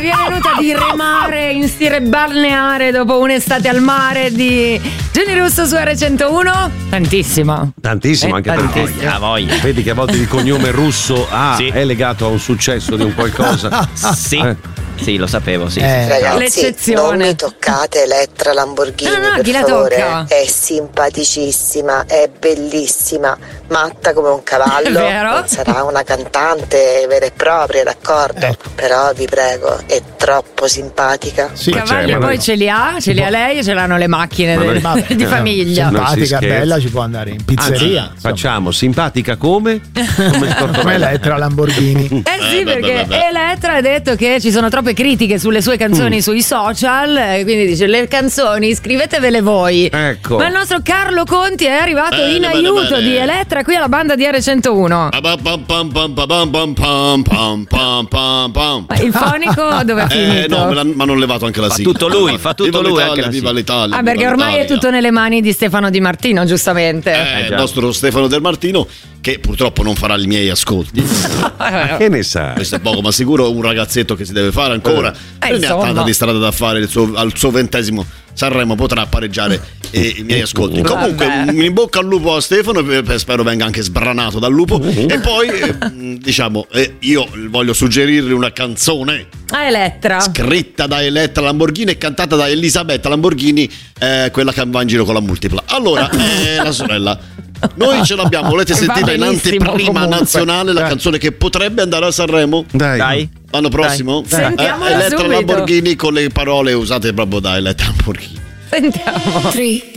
vi è venuta di remare in stile balneare dopo un'estate al mare di Gianni Russo su R101? Tantissimo, anche tantissimo. per Voglia. Vedi che a volte il cognome Russo è legato a un successo di un qualcosa. Sì, lo sapevo, sì. Ragazzi, l'eccezione. non mi toccate Elettra Lamborghini, No, per chi la favore. tocca? È simpaticissima, è bellissima, matta come un cavallo. È vero? Non sarà una cantante vera e propria, d'accordo? Però vi prego, è troppo simpatica. Sì, Cavalli poi ce li ha lei e ce l'hanno le macchine di famiglia. Simpatica, bella, ci può andare in pizzeria. Anzi, facciamo simpatica come Elettra Lamborghini. Sì, perché Elettra ha detto che ci sono troppe critiche sulle sue canzoni sui social, quindi dice: le canzoni scrivetevele voi. Ecco. Ma il nostro Carlo Conti è arrivato in aiuto di Elettra qui alla banda di R101. Il fonico dove è finito? No, ma hanno levato anche la sigla. Fa tutto lui Viva anche l'Italia, viva l'Italia. Ah, perché viva ormai è l'Italia. tutto nelle mani di Stefano Di Martino, giustamente. Il nostro Stefano Del Martino, che purtroppo non farà i miei ascolti. Che ne sai? Questo è poco ma sicuro, un ragazzetto che si deve fare ancora. Ne ha insomma. tanta di strada da fare. Al suo 20° Sanremo potrà pareggiare i miei ascolti. Comunque, in bocca al lupo a Stefano, spero venga anche sbranato dal lupo. E poi, io voglio suggerirgli una canzone A Elettra. scritta da Elettra Lamborghini e cantata da Elisabetta Lamborghini, quella che va in giro con la multipla. Allora, la sorella, noi ce l'abbiamo, volete sentire in benissimo, anteprima comunque. nazionale la canzone che potrebbe andare a Sanremo? Dai. L'anno prossimo? Sentiamola Elettra subito. Lamborghini con le parole usate proprio da Elettra Lamborghini. Sentiamo.